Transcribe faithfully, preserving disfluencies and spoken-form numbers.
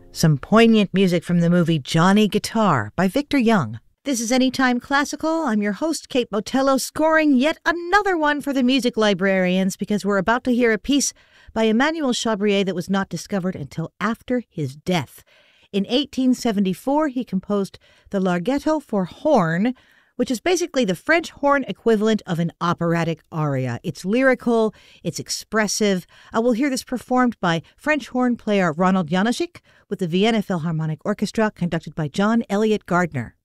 Some poignant music from the movie Johnny Guitar by Victor Young. This is Anytime Classical. I'm your host, Kate Botello, scoring yet another one for the music librarians because we're about to hear a piece by Emmanuel Chabrier that was not discovered until after his death. In eighteen seventy-four, he composed the Larghetto for horn, which is basically the French horn equivalent of an operatic aria. It's lyrical, it's expressive. Uh, we'll hear this performed by French horn player Ronald Janáček with the Vienna Philharmonic Orchestra, conducted by John Elliott Gardner.